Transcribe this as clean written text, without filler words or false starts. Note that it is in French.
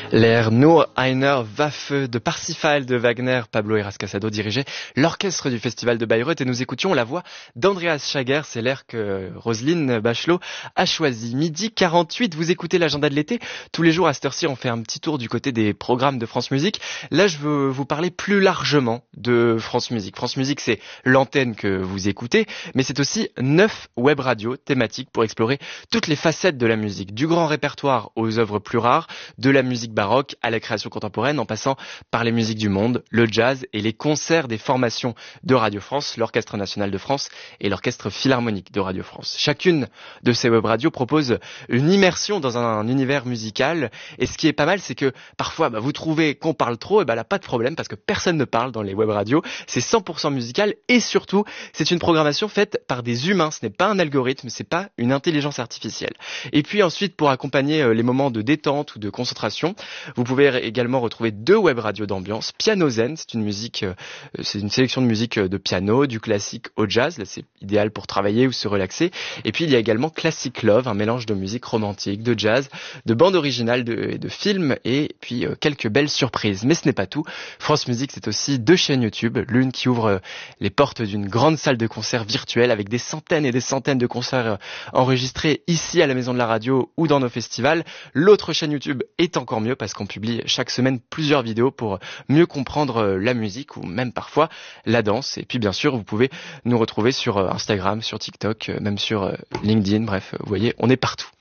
L'air Nur einer Waffe de Parsifal de Wagner, Pablo Heras Casado dirigeait l'orchestre du festival de Bayreuth et nous écoutions la voix d'Andreas Schager, c'est l'air que Roselyne Bachelot a choisi. Midi 48, vous écoutez l'agenda de l'été. Tous les jours à cette heure-ci, on fait un petit tour du côté des programmes de France Musique. Là, je veux vous parler plus largement de France Musique. France Musique, c'est l'antenne que vous écoutez, mais c'est aussi 9 web radios thématiques pour explorer toutes les facettes de la musique, du grand répertoire aux œuvres plus rares, de la musique baroque à la création contemporaine, en passant par les musiques du monde, le jazz et les concerts des formations de Radio France, l'Orchestre National de France et l'Orchestre Philharmonique de Radio France. Chacune de ces web radios propose une immersion dans un univers musical, et ce qui est pas mal, c'est que parfois vous trouvez qu'on parle trop, et là pas de problème parce que personne ne parle dans les web radios, c'est 100% musical et surtout c'est une programmation faite par des humains, ce n'est pas un algorithme, c'est pas une intelligence artificielle. Et puis ensuite, pour accompagner les moments de détente ou de concentration, vous pouvez également retrouver 2 web radios d'ambiance. Piano Zen, c'est une sélection de musique de piano, du classique au jazz. Là, c'est idéal pour travailler ou se relaxer. Et puis, il y a également Classic Love, un mélange de musique romantique, de jazz, de bande originale, de films et puis quelques belles surprises. Mais ce n'est pas tout. France Musique, c'est aussi 2 chaînes YouTube. L'une qui ouvre les portes d'une grande salle de concert virtuelle avec des centaines et des centaines de concerts enregistrés ici à la Maison de la Radio ou dans nos festivals. L'autre chaîne YouTube est encore mieux parce qu'on publie chaque semaine plusieurs vidéos pour mieux comprendre la musique ou même parfois la danse. Et puis bien sûr, vous pouvez nous retrouver sur Instagram, sur TikTok, même sur LinkedIn. Bref, vous voyez, on est partout.